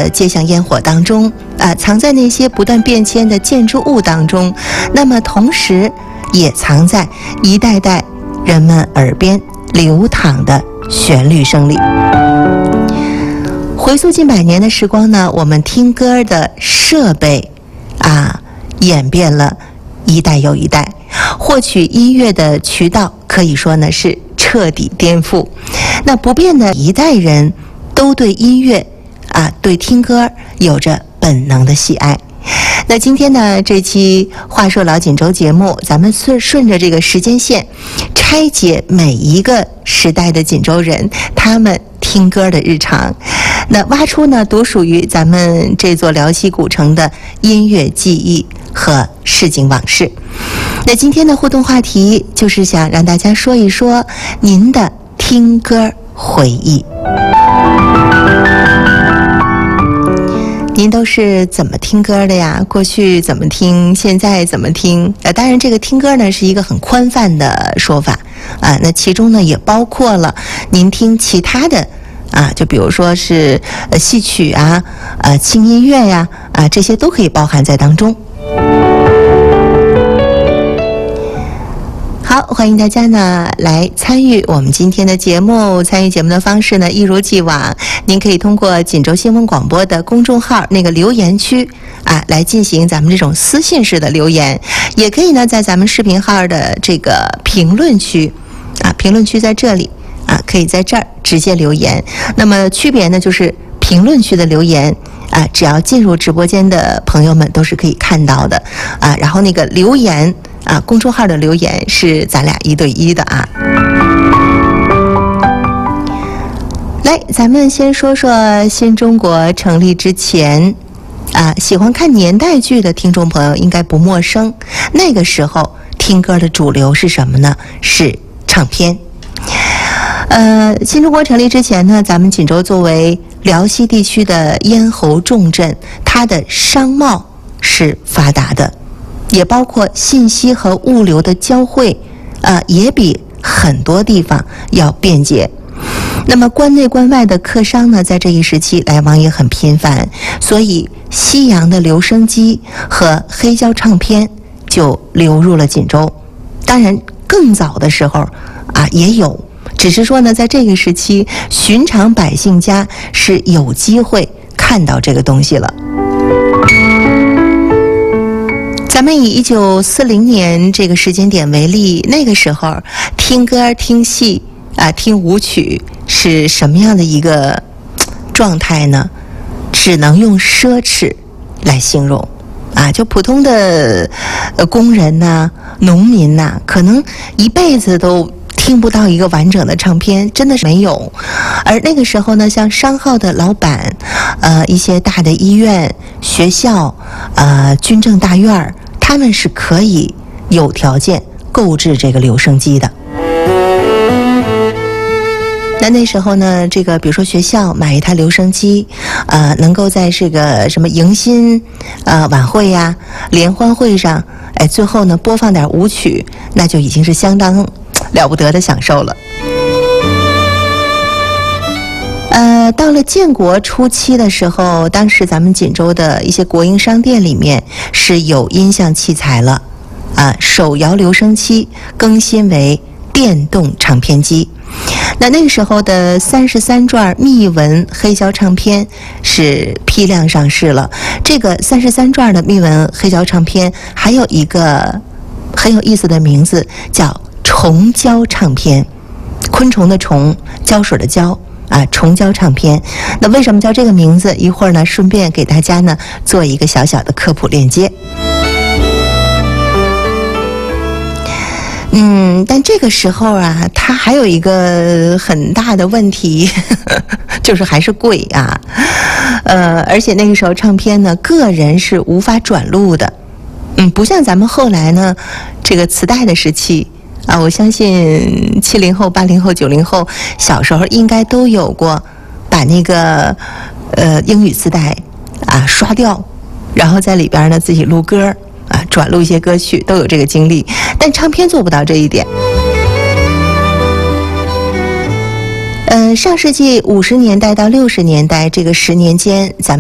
的街巷烟火当中藏在那些不断变迁的建筑物当中，那么同时也藏在一代代人们耳边流淌的旋律声里。回溯近100年的时光呢，我们听歌的设备演变了一代又一代，获取音乐的渠道可以说呢是彻底颠覆。那不变的一代人都对音乐对听歌有着本能的喜爱。那今天呢，这期话说老锦州节目，咱们顺着这个时间线拆解每一个时代的锦州人他们听歌的日常，那挖出呢独属于咱们这座辽西古城的音乐记忆和市井往事。那今天的互动话题就是想让大家说一说您的听歌回忆。您都是怎么听歌的呀？过去怎么听，现在怎么听？当然这个听歌呢是一个很宽泛的说法那其中呢也包括了您听其他的就比如说是戏曲轻音乐呀这些都可以包含在当中。好，欢迎大家呢来参与我们今天的节目。参与节目的方式呢一如既往，您可以通过锦州新闻广播的公众号那个留言区来进行咱们这种私信式的留言，也可以呢在咱们视频号的这个评论区评论区在这里可以在这儿直接留言。那么区别呢就是评论区的留言只要进入直播间的朋友们都是可以看到的然后那个留言公众号的留言是咱俩1对1的来，咱们先说说新中国成立之前喜欢看年代剧的听众朋友应该不陌生。那个时候听歌的主流是什么呢？是唱片。新中国成立之前呢，咱们锦州作为辽西地区的咽喉重镇，它的商贸是发达的，也包括信息和物流的交汇也比很多地方要便捷。那么关内关外的客商呢，在这一时期来往也很频繁，所以西洋的留声机和黑胶唱片就流入了锦州。当然更早的时候也有，只是说呢在这个时期寻常百姓家是有机会看到这个东西了。咱们以1940年这个时间点为例，那个时候听歌听戏听舞曲是什么样的一个状态呢？只能用奢侈来形容就普通的工人农民可能一辈子都听不到一个完整的唱片，真的是没有。而那个时候呢，像商号的老板一些大的医院学校军政大院，他们是可以有条件购置这个留声机的。那时候呢，这个比如说学校买一台留声机能够在这个什么迎新晚会呀联欢会上最后呢播放点舞曲，那就已经是相当了不得的享受了。到了建国初期的时候，当时咱们锦州的一些国营商店里面是有音像器材了手摇留声机更新为电动唱片机。那个时候的33转密纹黑胶唱片是批量上市了。这个33转的密纹黑胶唱片还有一个很有意思的名字，叫虫胶唱片，昆虫的虫，胶水的胶虫胶唱片。那为什么叫这个名字？一会儿呢顺便给大家呢做一个小小的科普链接。但这个时候它还有一个很大的问题就是还是贵而且那个时候唱片呢个人是无法转录的不像咱们后来呢这个磁带的时期我相信70后80后90后小时候应该都有过把那个英语磁带刷掉，然后在里边呢自己录歌转录一些歌曲，都有这个经历。但唱片做不到这一点。上世纪50年代到60年代这个10年间，咱们